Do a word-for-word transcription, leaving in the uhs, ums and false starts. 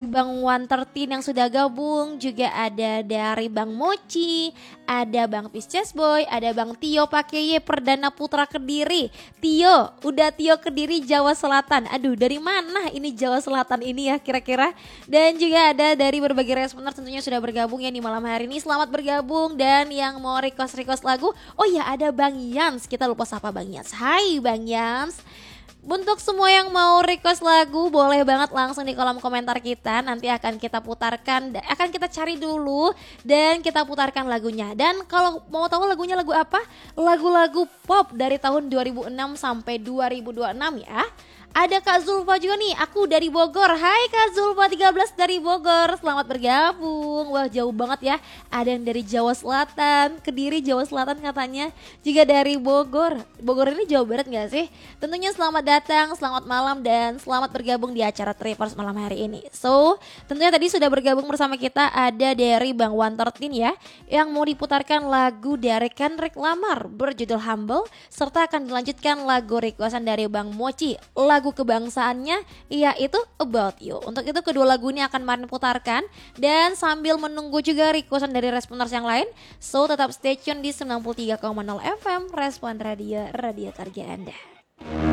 Bang One Thirteen yang sudah gabung, juga ada dari Bang Mochi, ada Bang Pisces Boy, ada Bang Tio Pakeye Perdana Putra Kediri. Tio, udah Tio Kediri Jawa Selatan. Aduh, dari mana ini Jawa Selatan ini ya kira-kira? Dan juga ada dari berbagai responder tentunya sudah bergabung ya di malam hari ini. Selamat bergabung, dan yang mau request-request lagu, oh ya ada Bang Yans. Kita lupa sapa Bang Yans. Hai Bang Yans. Untuk semua yang mau request lagu boleh banget langsung di kolom komentar kita. Nanti akan kita putarkan, akan kita cari dulu dan kita putarkan lagunya. Dan kalau mau tahu lagunya lagu apa? Lagu-lagu pop dari tahun dua ribu enam sampai dua ribu dua puluh enam ya. Ada Kak Zulfa juga nih, aku dari Bogor. Hai Kak Zulfa tiga belas dari Bogor, selamat bergabung. Wah jauh banget ya, ada yang dari Jawa Selatan, Kediri Jawa Selatan katanya. Juga dari Bogor, Bogor ini Jawa Barat gak sih? Tentunya selamat datang, selamat malam, dan selamat bergabung di acara Trippers malam hari ini. So, tentunya tadi sudah bergabung bersama kita ada dari Bang One Thirteen ya, yang mau diputarkan lagu dari Kendrick Lamar berjudul Humble, serta akan dilanjutkan lagu requestan dari Bang Mochi, lagu kebangsaannya yaitu About You. Untuk itu kedua lagu ini akan Marin putarkan, dan sambil menunggu juga requestan dari responders yang lain, so tetap stay tune di sembilan puluh tiga koma nol F M Respon Radio, radio target Anda.